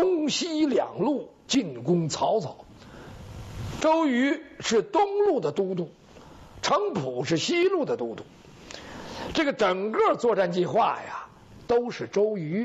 东西两路进攻曹操。周瑜是东路的都督，程普是西路的都督。这个整个作战计划呀，都是周瑜